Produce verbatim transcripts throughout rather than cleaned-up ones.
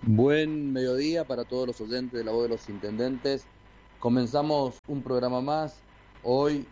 Buen mediodía para todos los oyentes de La Voz de los Intendentes. Comenzamos un programa más hoy,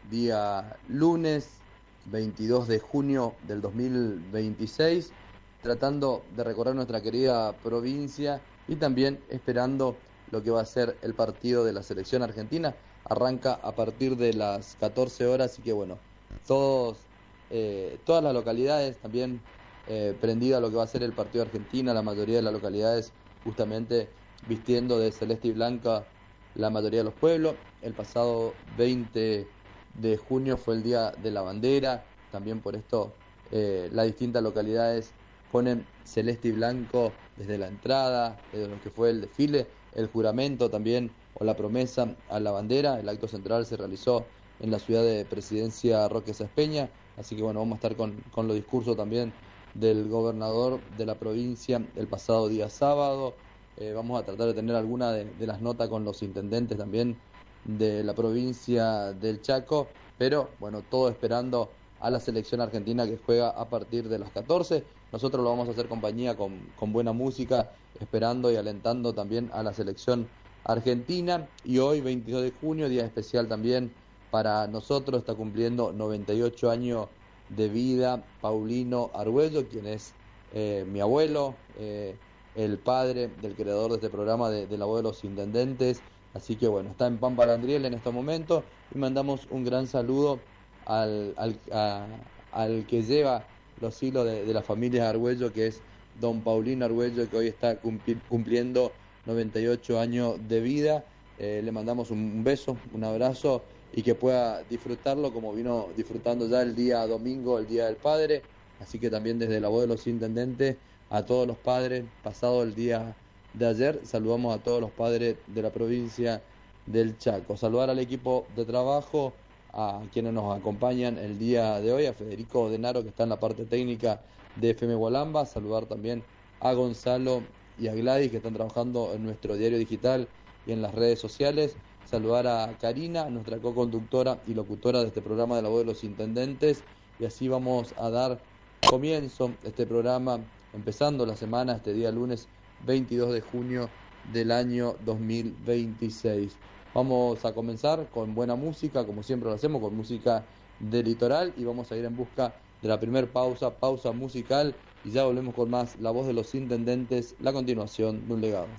día lunes veintidós de junio del dos mil veintiséis, tratando de recorrer nuestra querida provincia y también esperando lo que va a ser el partido de la selección argentina. Arranca a partir de las catorce horas, así que bueno, todos, eh, todas las localidades también eh, prendida a lo que va a ser el partido de Argentina, la mayoría de las localidades justamente vistiendo de celeste y blanca la mayoría de los pueblos. El pasado veinte de junio fue el Día de la Bandera, también por esto eh, las distintas localidades ponen celeste y blanco desde la entrada, desde lo que fue el desfile, el juramento también o la promesa a la bandera. El acto central se realizó en la ciudad de Presidencia Roque Sáenz Peña, así que bueno, vamos a estar con, con los discursos también del gobernador de la provincia el pasado día sábado. Eh, vamos a tratar de tener alguna de, de las notas con los intendentes también de la provincia del Chaco, pero bueno, todo esperando a la selección argentina que juega a partir de las catorce. Nosotros lo vamos a hacer compañía con, con buena música, esperando y alentando también a la selección argentina. Y hoy, veintidós de junio, día especial también para nosotros, está cumpliendo noventa y ocho años de vida Paulino Argüello, quien es eh, mi abuelo, eh, el padre del creador de este programa de, de La Voz de los Intendentes. Así que bueno, está en Pampa Landriel en estos momentos y mandamos un gran saludo al, al, a, al que lleva los hilos de, de la familia Argüello, que es don Paulino Argüello, que hoy está cumpli, cumpliendo noventa y ocho años de vida. Eh, le mandamos un, un beso, un abrazo y que pueda disfrutarlo como vino disfrutando ya el día domingo, el Día del Padre. Así que también desde La Voz de los Intendentes a todos los padres, pasado el día de ayer, saludamos a todos los padres de la provincia del Chaco. Saludar al equipo de trabajo, a quienes nos acompañan el día de hoy, a Federico Denaro, que está en la parte técnica de F M Gualamba. Saludar también a Gonzalo y a Gladys, que están trabajando en nuestro diario digital y en las redes sociales. Saludar a Karina, nuestra co-conductora y locutora de este programa de La Voz de los Intendentes. Y así vamos a dar comienzo a este programa, empezando la semana, este día lunes veintidós de junio del año dos mil veintiséis. Vamos a comenzar con buena música, como siempre lo hacemos, con música de litoral, y vamos a ir en busca de la primer pausa, pausa musical, y ya volvemos con más La Voz de los Intendentes, la continuación de un legado.